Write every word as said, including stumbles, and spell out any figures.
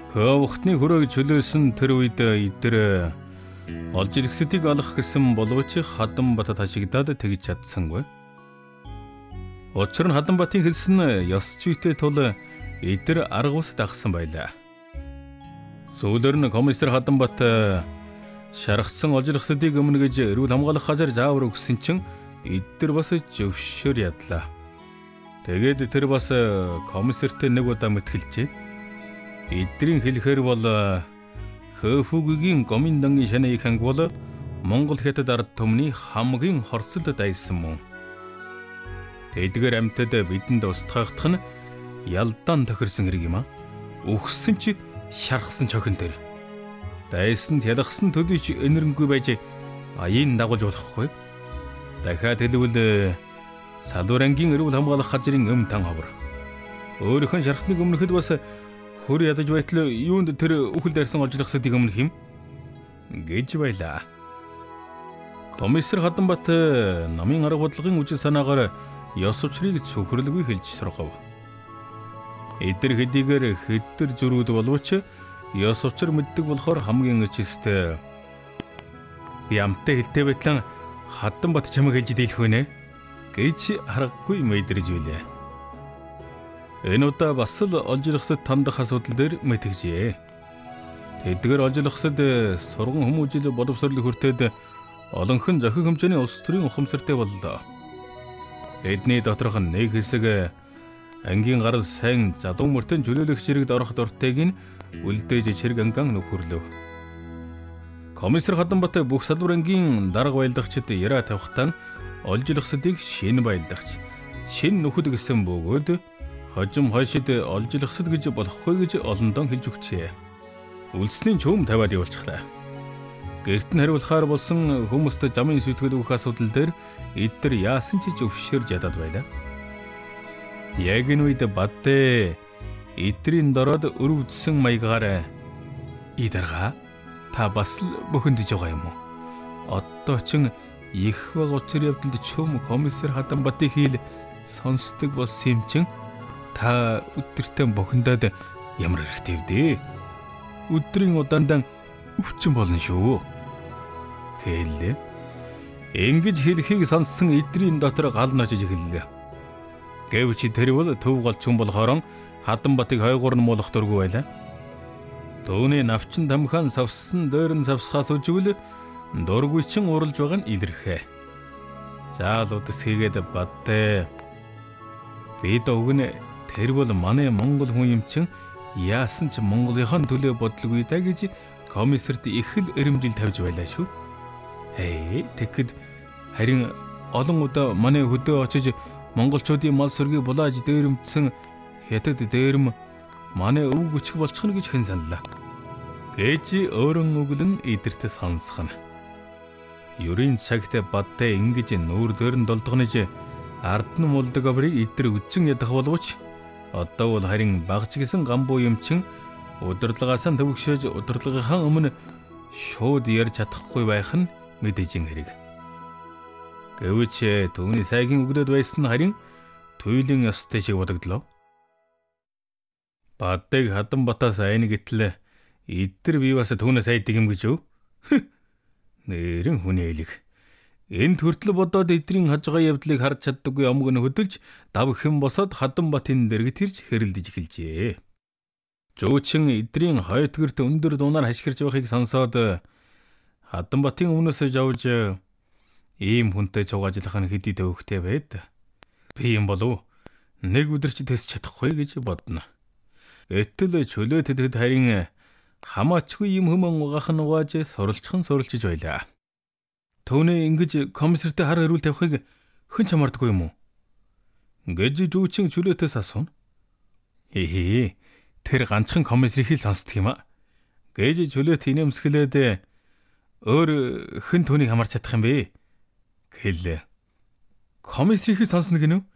Хөвхтний хөрөөг чөлөөлсөн тэр үед эдгээр олж иргэсдийг олох гэсэн боловч Хатанбат хашигдаад тэгж чадсангүй. Учир нь Хатанбатын хэлсэн ёс зүйтэй тул эдгээр арга ус дагсан байлаа. Сүүлээр нь комиссар Хатанбат шаргацсан олж иргэсдийг өмнө гэж эрүүл хамгаалах газар заавар өгсөн чинь эдгээр бас зөвшөөр ядлаа. Тэгээд тэр бас комиссарт нэг удаа мэтгэлжээ. Эдрийн хэлэхээр бол Хөфүгийн гоминдангийн шаныг ханг бол Монгол хятад ард түмний хамгийн хорсолд дайсан мөн. Тэдгээр амьтад бидэнд устгахтах нь ялдаан тохирсон хэрэг юм а. Өгсөн чи шархсан чохин тэр. Дайсанд ялгсан төдийч энэрэнгүй байж аяын дагуулж болохгүй. Дахиад хэлвэл Салуурангийн эрүүл хамгаалах газрын өм тан ховор. Өөрийнхөө шархтныг өмнөхөд бас хөр ядаж байтал юунд тэр үхэл дайрсан олж иргэсдийг өмнөх юм гэж байлаа. Комиссар Хатанбат намын арга бодлогын үжил санаагаар ёс учрыг цөхрөлгүй хэлж сургав. Эдгээр хэдийгээр хэдтэр зөрүүд боловч ёс учир мэддэг болохоор хамгийн чистэй. Би амттай хэлтэй байтал Хатанбат чамайг хэлж дийлэх вэ гэж харахгүй мэдэрж үлээ. Энэ удаа бас л олж иргэсэд тандах асуудал дээр мэтгэжээ. Тэдгээр олж иргэсэд сурган хүмүүжил боловсрол хүртээд олонхон зохих хэмжээний улс төрийн ухамсартай боллоо. Эдний доторх нэг хэсэг ангийн гарал сайн залуу мөртön чөлөөлөх зэрэгд орох дуртайг нь үлдээж чирэг анган нөхөрлөв. Комиссар Хатанбат бүх салбарангийн дарга байлдагчид яриа тавихтан олж иргэсдийг шин байлдагч, шин нөхөд гэсэн бөгөөд хожим хойшид олж иргэсд гэж болохгүй гэж олондоо хэлж өгчээ. Үлдсний чөм тавиад явуулчихлаа. Гэрт нь хариулахаар болсон хүмүүст замын сүйтгэл өгөх асуудал дээр эдгээр яасан ч зөвшөөрж ядаад байлаа. Яг энэ үед Бадэ эдгэрийн дороод өрөвдсөн маягаар "Идарга та бас л бөхөндж байгаа юм уу? Одоо чин их баг учир явдалд чөм комиссар Хатанбатын хэл сонсдог болсон юм чин та өдөртөө бохондоод ямар хэрэгтэй вдээ? Өдрийн удаандан өвчин болно шүү" гэлээ. Ингэж хэлхийг сонссон эдрийн дотор гал ножиж эхэллээ. Гэвч тэр бол төв голчгүй болохоор Хатанбатыг хойгоор нь муулах дургүй байлаа. Төвний навчин тамхаан савсан дойрон савсхаас үжигэл дургүйчин уралж байгаа нь илэрхээ. Заал удас хийгээд Бадэ бид өгнө тэр бол манай Монгол хүн юм чин яасан ч Монголынхон төлөө бодлого даа гэж комиссарт их л эрэмжил тавьж байлаа шүү. Хээ тэгэхэд харин олон удаа манай хөдөө очиж монголчуудын мал сүргийг булааж дээрэмдсэн хятад дээрм манай өв гүчг болчихно гэж хэн саналаа гэж өөрөн өглөн эдэрт сонсгоно. Ерийн цагт Бадэ ингэж нүүр дөрн долдгонож ард нь мулдаг аврыг эдэр үдчин ядах боловч одоо бол харин багч гисэн гамбуу юм чин удирдлагаасаа төвөгшөөж удирдлагынхаа өмнө шууд ярьж чадахгүй байх нь мэдээжин хэрэг. Гэвч түүний сайгийн өгдөөд байсан харин туйлын ёстой шиг бодогдлоо. Бадыг Хатанбатаас айн гэтэл эдгээр би бас түүнээс айдаг юм гэж юу? Нэрэн хүний элэг. Энд хүртэл бодоод эдрийн хажгаа явдлыг харж чаддаггүй амг нь хөдөлж дав хэн босоод Хатанбатын дэргэд ирж хэрэлдэж эхэлжээ. Жуучин эдрийн хойтгорт өндөр дунаар хашгирч байхыг сонсоод Хатанбатын өмнөөс жавж ийм хүнтэй цугаажлах нь хэдий төвөгтэй байд. Би юм болов нэг өдөрч тэсч чадахгүй гэж бодно. Этэл чөлөөт тэд харин хамаачгүй юм хүмэн угаах нь угааж суралцхан суралцж байлаа. Төвнээ ингэж комиссартай хар хэрүүл тавихыг хэн ч хамаардаггүй юм уу? Гэж жүүчин чөлөөтөөс асууна. Хээ тэр ганцхан комиссарыг л сонсдог юм а. Гэж чөлөөт инээмсгэлээд өөр хэн түүнийг хамарч чадах юм бэ? Гэлээ. Комиссарыг сонсно гинөө?